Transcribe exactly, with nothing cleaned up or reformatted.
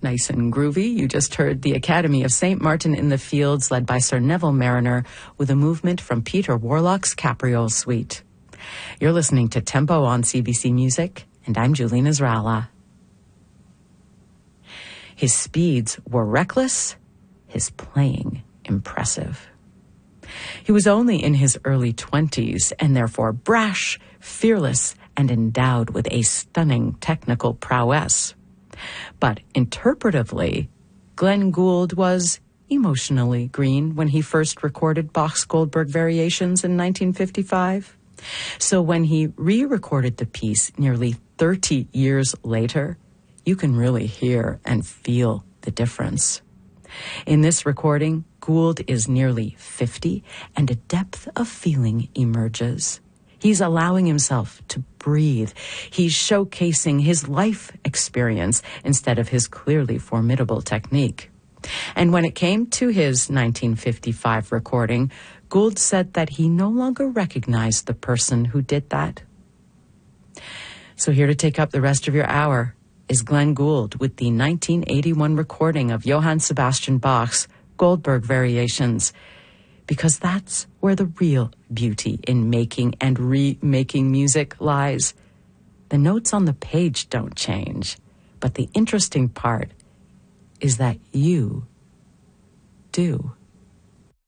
Nice and groovy. You just heard the Academy of Saint Martin in the Fields, led by Sir Neville Mariner, with a movement from Peter Warlock's Capriole Suite. You're listening to Tempo on C B C Music, and I'm Julina Zrala. His speeds were reckless, his playing impressive. He was only in his early twenties and therefore brash, fearless, and endowed with a stunning technical prowess. But interpretively, Glenn Gould was emotionally green when he first recorded Bach's Goldberg Variations in nineteen fifty-five. So when he re-recorded the piece nearly thirty years later, you can really hear and feel the difference. In this recording, Gould is nearly fifty, and a depth of feeling emerges. He's allowing himself to breathe. He's showcasing his life experience instead of his clearly formidable technique. And when it came to his nineteen fifty-five recording, Gould said that he no longer recognized the person who did that. So here to take up the rest of your hour is Glenn Gould with the nineteen eighty-one recording of Johann Sebastian Bach's Goldberg Variations, because that's where the real beauty in making and remaking music lies. The notes on the page don't change, but the interesting part is that you do.